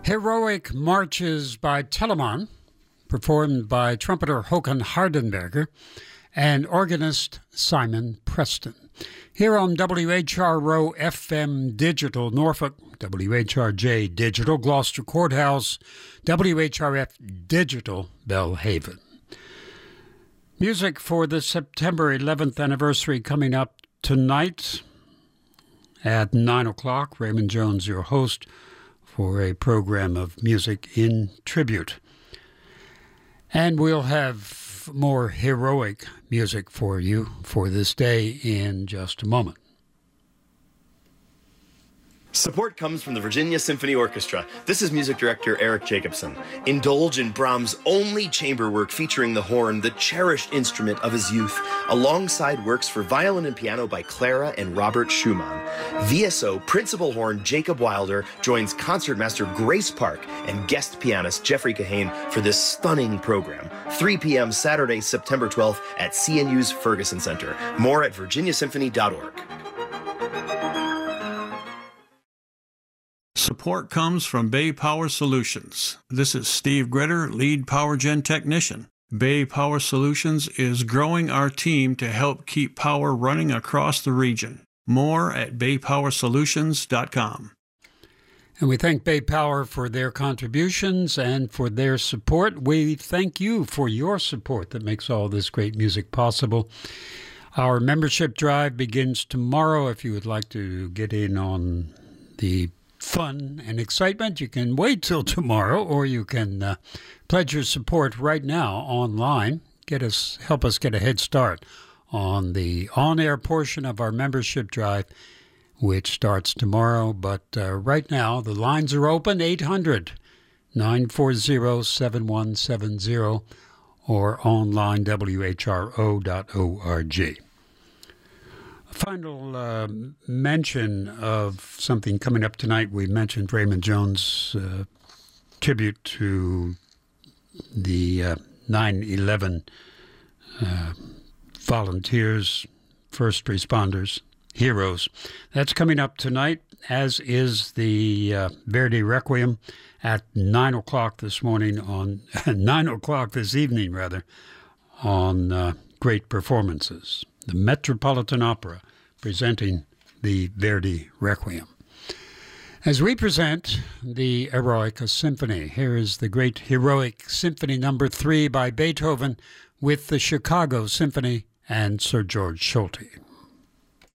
Heroic Marches by Telemann, performed by trumpeter Håkan Hardenberger and organist Simon Preston. Here on WHRO FM Digital Norfolk, WHRJ Digital Gloucester Courthouse, WHRF Digital Belhaven. Music for the September 11th anniversary coming up tonight at 9 o'clock. Raymond Jones, your host, for a program of music in tribute. And we'll have more heroic music for you for this day in just a moment. Support comes from the Virginia Symphony Orchestra. This is music director Eric Jacobson. Indulge in Brahms' only chamber work featuring the horn, the cherished instrument of his youth, alongside works for violin and piano by Clara and Robert Schumann. VSO principal horn Jacob Wilder joins concertmaster Grace Park and guest pianist Jeffrey Kahane for this stunning program. 3 p.m. Saturday, September 12th at CNU's Ferguson Center. More at virginiasymphony.org. Support comes from Bay Power Solutions. This is Steve Gritter, lead power gen technician. Bay Power Solutions is growing our team to help keep power running across the region. More at baypowersolutions.com. And we thank Bay Power for their contributions and for their support. We thank you for your support that makes all this great music possible. Our membership drive begins tomorrow. If you would like to get in on the fun and excitement, you can wait till tomorrow, or you can pledge your support right now online. Help us get a head start on the on-air portion of our membership drive, which starts tomorrow. But right now, the lines are open, 800-940-7170, or online, whro.org. Final mention of something coming up tonight. We mentioned Raymond Jones' tribute to the 9/11 volunteers, first responders, heroes. That's coming up tonight, as is the Verdi Requiem at 9 o'clock this morning on 9 o'clock this evening, rather, on Great Performances. The Metropolitan Opera presenting the Verdi Requiem. As we present the Eroica Symphony, here is the great Heroic Symphony No. 3 by Beethoven with the Chicago Symphony and Sir George Solti.